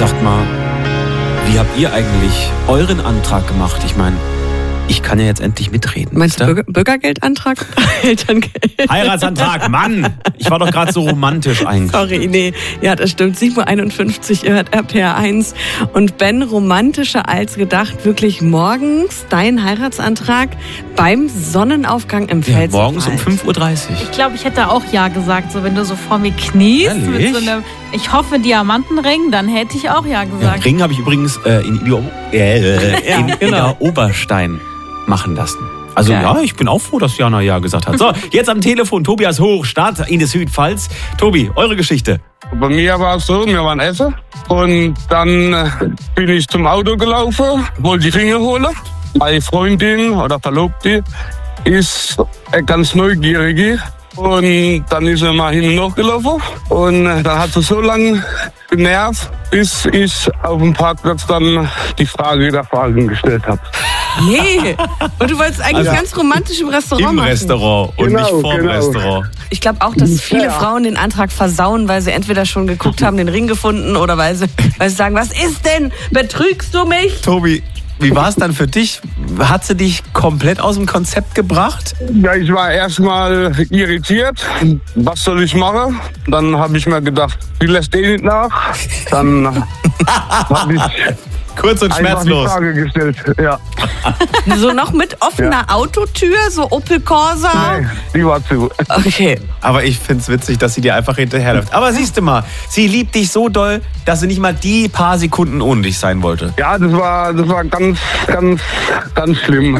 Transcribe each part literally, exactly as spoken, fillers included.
Sagt mal, wie habt ihr eigentlich euren Antrag gemacht? Ich meine, ich kann ja jetzt endlich mitreden. Meinst du Bürger- Bürgergeldantrag? Elterngeld? Heiratsantrag, Mann! Ich war doch gerade so romantisch eigentlich. Sorry, nee. Ja, das stimmt. sieben Uhr einundfünfzig, ihr hört R P R eins. Und Ben, romantischer als gedacht, wirklich morgens dein Heiratsantrag beim Sonnenaufgang im Ja, Pfälzerwald. morgens um fünf Uhr dreißig. Ich glaube, ich hätte auch Ja gesagt. So, wenn du so vor mir kniest Ehrlich? mit so einem, ich hoffe, Diamantenring, dann hätte ich auch Ja Ja, gesagt. Ring habe ich übrigens äh, in, Ido, äh, Ja, in genau. Ida Oberstein machen lassen. Also Geil. ja, ich bin auch froh, dass Jana Ja gesagt hat. So, jetzt am Telefon Tobias Hoch, Stadt in der Südpfalz. Tobi, eure Geschichte. Bei mir war es so, wir waren essen und dann äh, bin ich zum Auto gelaufen, wollte die Ringe holen. Meine Freundin oder Verlobte ist eine ganz neugierige und dann ist sie mal hin und noch gelaufen und äh, dann hat sie so lange genervt, bis ich auf dem Parkplatz dann die Frage der Fragen gestellt habe. Nee. Und du wolltest eigentlich Also, ganz romantisch im Restaurant Im machen. Restaurant und Genau, nicht vorm genau. Restaurant. Ich glaube auch, dass viele Ja. Frauen den Antrag versauen, weil sie entweder schon geguckt haben, den Ring gefunden oder weil sie, weil sie sagen, was ist denn? Betrügst du mich? Tobi, wie war es dann für dich? Hat sie dich komplett aus dem Konzept gebracht? Ja, ich war erstmal irritiert. Was soll ich machen? Dann habe ich mir gedacht, die lässt eh nicht nach. Dann habe ich Kurz und einfach die schmerzlos. Frage gestellt. Ja, So noch mit offener Autotür, so Opel Corsa? nee, die war zu. Okay. Aber ich find's witzig, dass sie dir einfach hinterherläuft. Aber siehst du mal, sie liebt dich so doll, dass sie nicht mal die paar Sekunden ohne dich sein wollte. Ja, das war, das war ganz, ganz, ganz schlimm.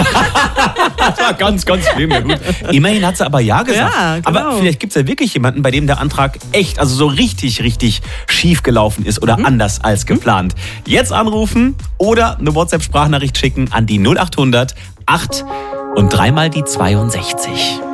Das war ganz, ganz schlimm. Ja, gut. Immerhin hat sie aber Ja gesagt. Ja, genau. Aber vielleicht gibt's ja wirklich jemanden, bei dem der Antrag echt, also so richtig, richtig schief gelaufen ist oder anders als geplant. Jetzt anrufen oder eine WhatsApp-Sprachnachricht schicken an die null acht hundert acht und dreimal die zweiundsechzig.